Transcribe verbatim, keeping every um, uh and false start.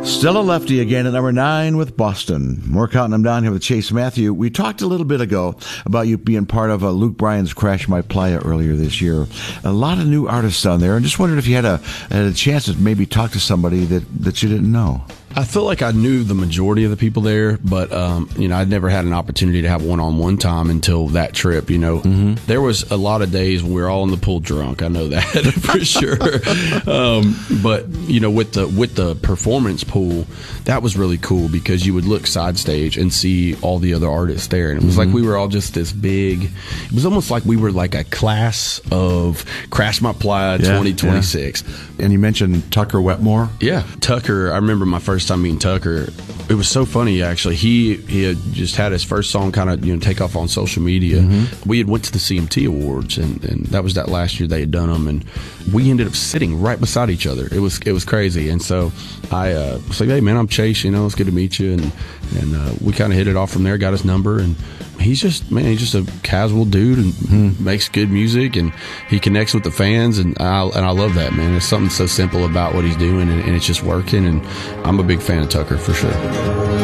Still a lefty again at number nine with Boston. We're counting them down here with Chase Matthew. We talked a little bit ago about you being part of uh, Luke Bryan's Crash My Playa earlier this year. A lot of new artists on there, and just wondered if you had a, had a chance to maybe talk to somebody that, that you didn't know. I feel like I knew the majority of the people there, but um, you know, I'd never had an opportunity to have one-on-one time until that trip. You know, mm-hmm. There was a lot of days when we were all in the pool drunk. I know that for sure. Um, but you know, with the with the performance pool, that was really cool because you would look side stage and see all the other artists there, and it was mm-hmm. like we were all just this big. It was almost like we were like a class of Crash My Playa yeah, twenty twenty-six. Yeah. And you mentioned Tucker Wetmore. Yeah, Tucker. I remember my first time meeting Tucker. It was so funny actually. He he had just had his first song kind of, you know, take off on social media. Mm-hmm. We had went to the C M T Awards, and, and that was that last year they had done them, and we ended up sitting right beside each other. It was it was crazy, and so I uh, was like, hey man, I'm Chase. You know, it's good to meet you, and and uh, we kind of hit it off from there. Got his number, and he's just man, he's just a casual dude and mm-hmm. makes good music, and he connects with the fans, and I and I love that, man. There's something so simple about what he's doing, and, and it's just working, and I'm a big fan of Tucker for sure.